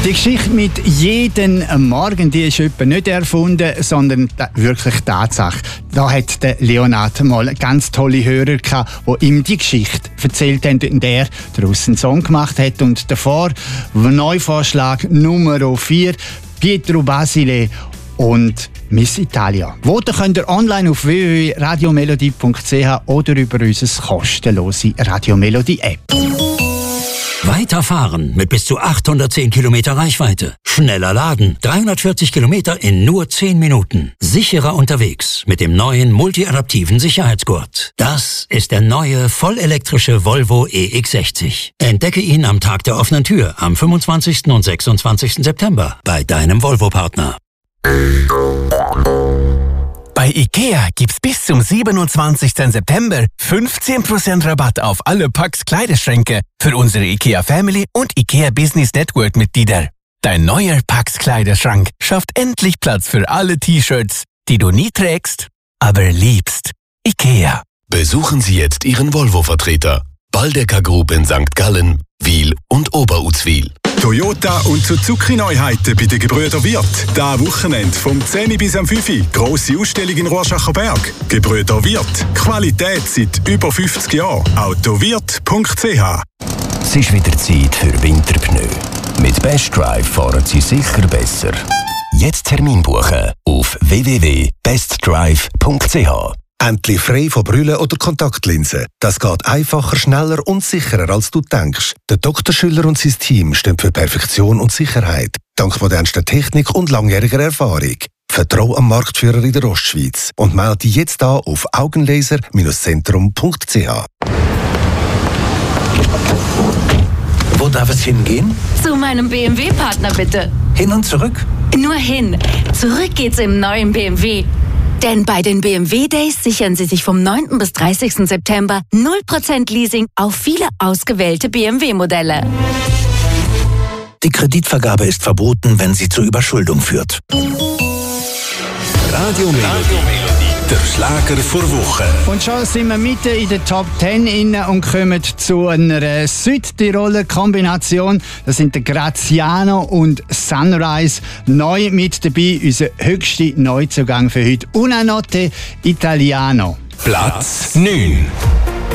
Die Geschichte mit jedem Morgen, die ist etwa nicht erfunden, sondern wirklich Tatsache. Da hat der Leonard mal ganz tolle Hörer gehabt, die ihm die Geschichte erzählt haben, in der daraus einen Song gemacht hat. Und davor Neuvorschlag Nummer 4, Pietro Basile und Miss Italia. Voten könnt ihr online auf www.radiomelodie.ch oder über unsere kostenlose Radiomelodie-App. Weiterfahren mit bis zu 810 Kilometer Reichweite. Schneller laden. 340 Kilometer in nur 10 Minuten. Sicherer unterwegs mit dem neuen multiadaptiven Sicherheitsgurt. Das ist der neue vollelektrische Volvo EX60. Entdecke ihn am Tag der offenen Tür am 25. und 26. September bei deinem Volvo-Partner. Bei IKEA gibt's bis zum 27. September 15% Rabatt auf alle Pax Kleiderschränke für unsere IKEA Family und IKEA Business Network Mitglieder. Dein neuer Pax Kleiderschrank schafft endlich Platz für alle T-Shirts, die du nie trägst, aber liebst. IKEA. Besuchen Sie jetzt Ihren Volvo-Vertreter. Baldecker Group in St. Gallen, Wil und Oberuzwil. Toyota und Suzuki-Neuheiten bei den Gebrüder Wirth. Dieses Wochenende vom 10 bis am 5 grosse Ausstellung in Rorschacher Berg. Gebrüder Wirth. Qualität seit über 50 Jahren. Autowirth.ch. Es ist wieder Zeit für Winterpneu. Mit Best Drive fahren Sie sicher besser. Jetzt Termin buchen auf www.bestdrive.ch. Endlich frei von Brille oder Kontaktlinsen. Das geht einfacher, schneller und sicherer, als du denkst. Der Dr. Schüller und sein Team stehen für Perfektion und Sicherheit. Dank modernster Technik und langjähriger Erfahrung. Vertrau am Marktführer in der Ostschweiz und melde dich jetzt an auf augenlaser-zentrum.ch. Wo darf es hingehen? Zu meinem BMW-Partner bitte. Hin und zurück? Nur hin. Zurück geht's im neuen BMW. Denn bei den BMW Days sichern Sie sich vom 9. bis 30. September 0% Leasing auf viele ausgewählte BMW-Modelle. Die Kreditvergabe ist verboten, wenn sie zur Überschuldung führt. Radiomelodie. Der Schlager vor Woche. Und schon sind wir mitten in der Top 10 inne und kommen zu einer Südtiroler Kombination. Das sind der Graziano und Sunrise. Neu mit dabei, unser höchster Neuzugang für heute. Una notte italiano. Platz 9.